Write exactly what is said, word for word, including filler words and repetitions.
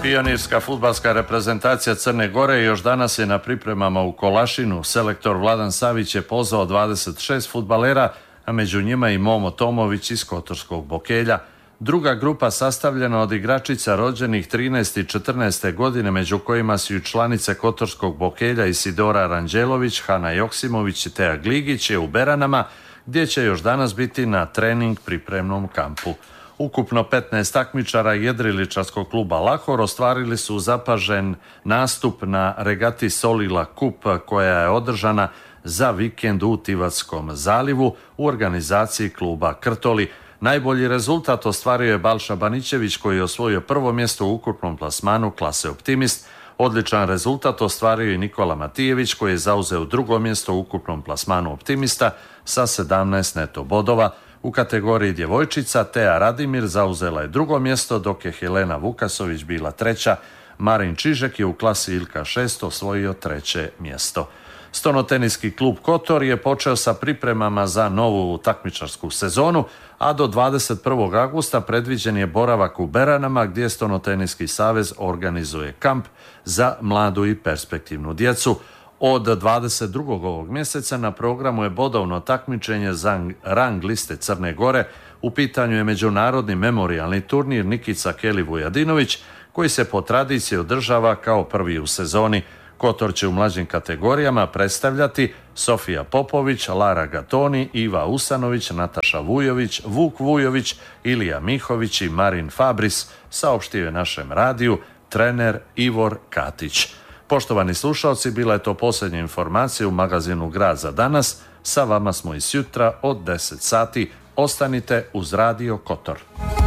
Pionirska fudbalska reprezentacija Crne Gore još danas je na pripremama u Kolašinu. Selektor Vladan Savić je pozvao dvadeset šest fudbalera, a među njima i Momo Tomović iz Kotorskog Bokelja. Druga grupa sastavljena od igračica rođenih trinaeste i četrnaeste godine, među kojima su i članice Kotorskog Bokelja Isidora Ranđelović, Hana Joksimović i Teja Gligić, je u Beranama, gdje će još danas biti na trening pripremnom kampu. Ukupno petnaest takmičara jedriličarskog kluba Lahor ostvarili su zapažen nastup na regati Solila Kup, koja je održana za vikend u Tivatskom zalivu u organizaciji kluba Krtoli. Najbolji rezultat ostvario je Balša Banićević, koji je osvojio prvo mjesto u ukupnom plasmanu klase Optimist. Odličan rezultat ostvario i Nikola Matijević, koji je zauzeo drugo mjesto u ukupnom plasmanu Optimista sa sedamnaest neto bodova. U kategoriji djevojčica Teja Radimir zauzela je drugo mjesto, dok je Helena Vukasović bila treća. Marin Čižek je u klasi Ilka šest osvojio treće mjesto. Stonoteniski klub Kotor je počeo sa pripremama za novu takmičarsku sezonu, a do dvadeset prvog augusta predviđen je boravak u Beranama, gdje Stonoteniski savez organizuje kamp za mladu i perspektivnu djecu. Od dvadeset drugog ovog mjeseca na programu je bodovno takmičenje za rang liste Crne Gore. U pitanju je međunarodni memorijalni turnir Nikica Keli Vujadinović, koji se po tradiciji održava kao prvi u sezoni. Kotor će u mlađim kategorijama predstavljati Sofija Popović, Lara Gatoni, Iva Usanović, Nataša Vujović, Vuk Vujović, Ilija Mihović i Marin Fabris, saopštio je našem radiju trener Ivor Katić. Poštovani slušalci, bila je to posljednja informacija u magazinu Grad za danas. Sa vama smo i sutra od deset sati. Ostanite uz Radio Kotor.